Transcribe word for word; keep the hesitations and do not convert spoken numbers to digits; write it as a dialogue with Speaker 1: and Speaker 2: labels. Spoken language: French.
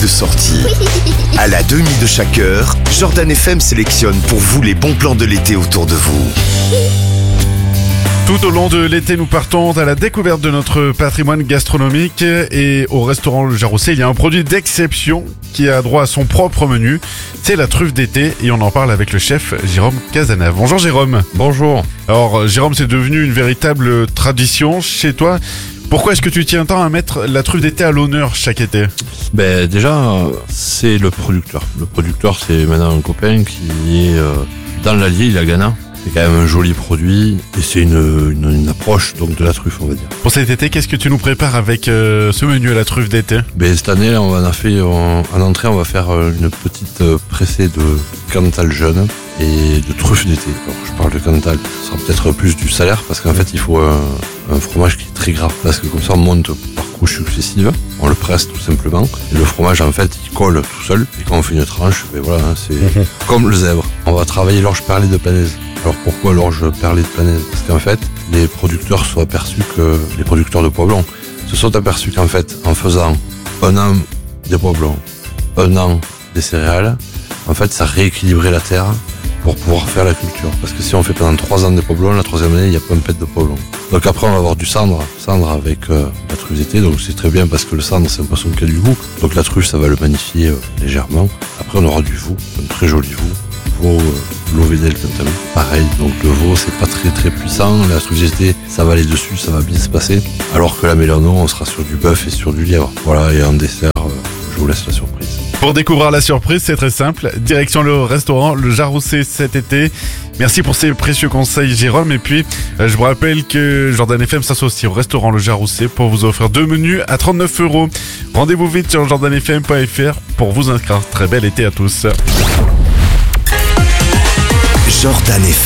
Speaker 1: de sortie. À la demi de chaque heure, Jordan F M sélectionne pour vous les bons plans de l'été autour de vous.
Speaker 2: Tout au long de l'été, nous partons à la découverte de notre patrimoine gastronomique et au restaurant Le Jarroussé, il y a un produit d'exception qui a droit à son propre menu. C'est la truffe d'été et on en parle avec le chef Jérôme Cazenave. Bonjour Jérôme.
Speaker 3: Bonjour.
Speaker 2: Alors Jérôme, c'est devenu une véritable tradition chez toi. Pourquoi est-ce que tu tiens tant à mettre la truffe d'été à l'honneur chaque été ?
Speaker 3: Ben déjà, c'est le producteur. Le producteur, c'est maintenant un copain qui est euh, dans l'Allier, il a Ghana. C'est quand même un joli produit et c'est une, une, une approche donc de la truffe, on va dire.
Speaker 2: Pour cet été, qu'est-ce que tu nous prépares avec euh, ce menu à la truffe d'été ?
Speaker 3: Ben, cette année, là, on en a fait en, en entrée, on va faire une petite pressée de Cantal jeune et de truffe d'été. Alors, je parle de Cantal, ce sera peut-être plus du salaire parce qu'en fait, il faut un, un fromage qui est très gras parce que comme ça, on monte par couches successives, on le presse tout simplement. Et le fromage, en fait, il colle tout seul et quand on fait une tranche, ben voilà, c'est comme le zèbre. On va travailler l'orge perlée de Panaise. Alors pourquoi l'orge perlée de Panaise ? Parce qu'en fait, les producteurs sont aperçus que, les producteurs de pois blancs, se sont aperçus qu'en fait, en faisant un an des pois blancs, un an des céréales, en fait, ça rééquilibrait la terre pour pouvoir faire la culture. Parce que si on fait pendant trois ans des pois blancs, la troisième année, il n'y a pas un pet de pois blancs. Donc après, on va avoir du cendre, cendre avec euh, la truffe d'été, donc c'est très bien parce que le cendre, c'est un poisson qui a du goût. Donc la truffe, ça va le magnifier euh, légèrement. Après, on aura du veau, un très joli veau. Veau, euh, l'Ovédel, pareil, donc le veau c'est pas très très puissant, la truffe d'été ça va aller dessus, ça va bien se passer, alors que la mélano on sera sur du bœuf et sur du lièvre. Voilà, et en dessert, euh, je vous laisse la surprise.
Speaker 2: Pour découvrir la surprise, c'est très simple, direction le restaurant Le Jarroussé cet été. Merci pour ces précieux conseils Jérôme, et puis euh, je vous rappelle que Jordan F M s'associe au restaurant Le Jarroussé pour vous offrir deux menus à trente-neuf euros. Rendez-vous vite sur jordan f m point f r pour vous inscrire. Très bel été à tous.
Speaker 1: Jordan F M.